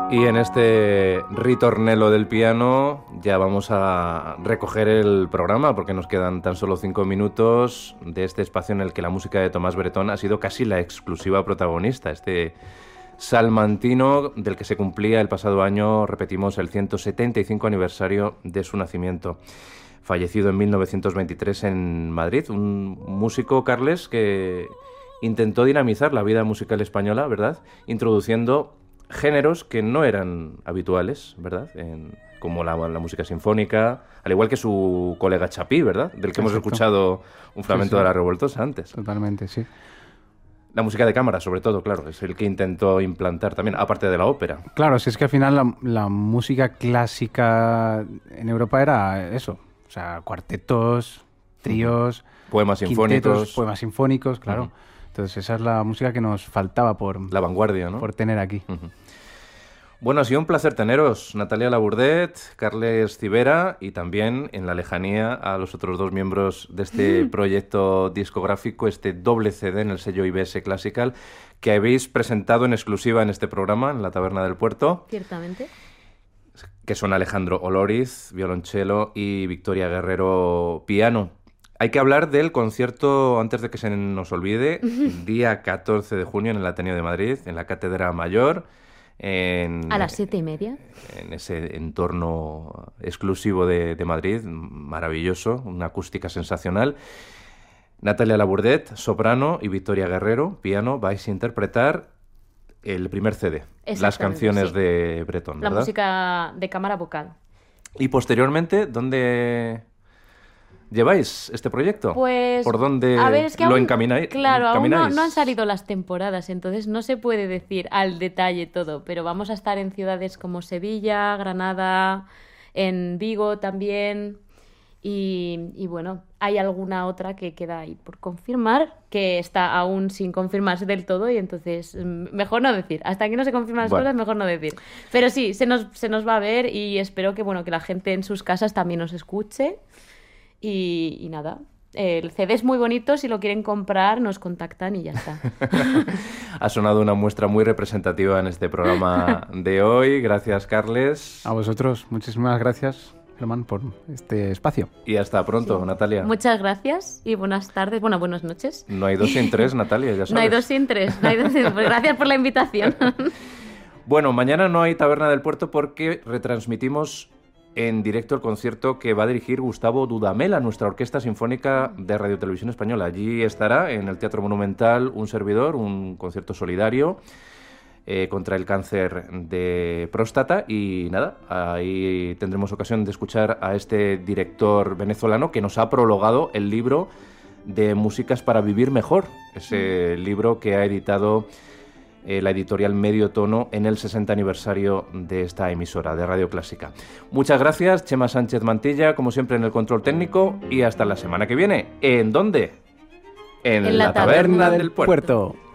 Y en este ritornello del piano ya vamos a recoger el programa porque nos quedan tan solo 5 minutos de este espacio en el que la música de Tomás Bretón ha sido casi la exclusiva protagonista. Este salmantino del que se cumplía el pasado año, repetimos, el 175 aniversario de su nacimiento. Fallecido en 1923 en Madrid, un músico, Carles, que intentó dinamizar la vida musical española, ¿verdad? Introduciendo géneros que no eran habituales, ¿verdad? Como la música sinfónica, al igual que su colega Chapí, ¿verdad? Del que hemos escuchado un fragmento de La Revoltosa antes. Totalmente, sí. La música de cámara, sobre todo, claro, es el que intentó implantar también, aparte de la ópera. Claro, si es que al final la música clásica en Europa era eso, o sea, cuartetos, tríos, poemas sinfónicos. Poemas sinfónicos, claro. Entonces esa es la música que nos faltaba por... La vanguardia, ¿no? Por tener aquí. Bueno, ha sido un placer teneros, Natalia Labourdet, Carles Civera y también en la lejanía a los otros dos miembros de este proyecto discográfico, este doble CD en el sello IBS Classical, que habéis presentado en exclusiva en este programa, en la Taberna del Puerto. Ciertamente. Que son Alejandro Oloriz, violonchelo, y Victoria Guerrero, piano. Hay que hablar del concierto, antes de que se nos olvide, día 14 de junio en el Ateneo de Madrid, en la Cátedra Mayor. A las 7:30. En ese entorno exclusivo de Madrid, maravilloso, una acústica sensacional. Natalia Labourdet, soprano, y Victoria Guerrero, piano, vais a interpretar el primer CD, las canciones de Bretón, ¿verdad? La música de cámara vocal. Y posteriormente, ¿dónde lleváis este proyecto? Pues, ¿por dónde es que lo aún, encamináis? Claro, aún no han salido las temporadas, entonces no se puede decir al detalle todo, pero vamos a estar en ciudades como Sevilla, Granada, en Vigo también, y bueno, hay alguna otra que queda ahí por confirmar, que está aún sin confirmarse del todo, y entonces mejor no decir. Hasta que no se confirman las cosas, mejor no decir. Pero sí, se nos va a ver, y espero que la gente en sus casas también nos escuche. Y nada, el CD es muy bonito, si lo quieren comprar nos contactan y ya está. Ha sonado una muestra muy representativa en este programa de hoy. Gracias, Carles. A vosotros, muchísimas gracias, Germán, por este espacio. Y hasta pronto, Natalia. Muchas gracias y buenas tardes, buenas noches. No hay dos sin tres, Natalia, ya sabes. No hay dos sin tres, Pues gracias por la invitación. Bueno, mañana no hay Taberna del Puerto porque retransmitimos en directo el concierto que va a dirigir Gustavo Dudamel a nuestra Orquesta Sinfónica de Radio Televisión Española. Allí estará en el Teatro Monumental un servidor, un concierto solidario contra el cáncer de próstata, y nada, ahí tendremos ocasión de escuchar a este director venezolano que nos ha prologado el libro de Músicas para Vivir Mejor, ese libro que ha editado la editorial Medio Tono en el 60 aniversario de esta emisora de Radio Clásica. Muchas gracias, Chema Sánchez Mantilla, como siempre en el control técnico, y hasta la semana que viene. ¿En dónde? En la Taberna del Puerto.